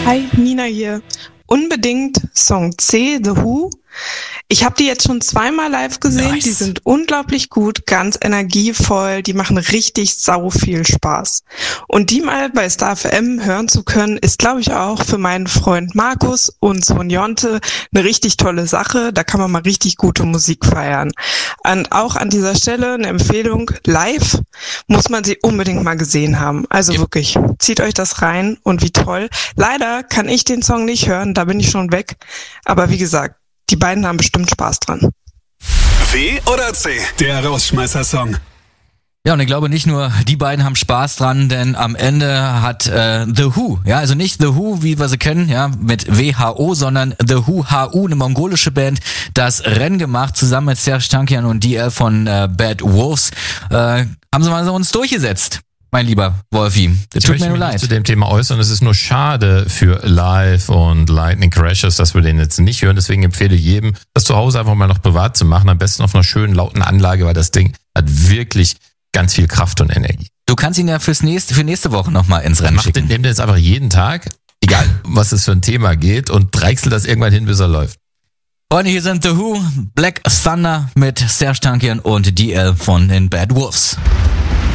Hi, Nina hier. Unbedingt Song C, The Who. Ich habe die jetzt schon zweimal live gesehen. Nice. Die sind unglaublich gut, ganz energievoll. Die machen richtig sau viel Spaß. Und die mal bei Star FM hören zu können, ist, glaube ich, auch für meinen Freund Markus und Sohn Jonte eine richtig tolle Sache. Da kann man mal richtig gute Musik feiern. Und auch an dieser Stelle eine Empfehlung, live muss man sie unbedingt mal gesehen haben. Also wirklich, zieht euch das rein und wie toll. Leider kann ich den Song nicht hören, da bin ich schon weg. Aber wie gesagt, die beiden haben bestimmt Spaß dran. W oder C? Der Rausschmeißer-Song. Ja, und ich glaube nicht nur die beiden haben Spaß dran, denn am Ende hat The Who, ja, also nicht The Who, wie wir sie kennen, ja, mit WHO, sondern The Who, HU, eine mongolische Band, das Rennen gemacht, zusammen mit Serj Tankian und DL von Bad Wolves, haben sie mal so uns durchgesetzt. Mein lieber Wolfi, das tut mir nur leid. Zu dem Thema äußern. Es ist nur schade für Live und Lightning Crashes, dass wir den jetzt nicht hören. Deswegen empfehle ich jedem, das zu Hause einfach mal noch privat zu machen. Am besten auf einer schönen, lauten Anlage, weil das Ding hat wirklich ganz viel Kraft und Energie. Du kannst ihn ja für nächste Woche nochmal ins Rennen schicken. Nimm den jetzt einfach jeden Tag, egal was es für ein Thema geht, und dreichsel das irgendwann hin, bis er läuft. Freunde, hier sind The Who, Black Thunder mit Serj Tankian und DL von den Bad Wolves.